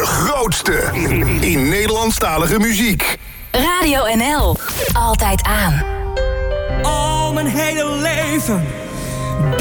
grootste in Nederlandstalige muziek. Radio NL. Altijd aan. Al mijn hele leven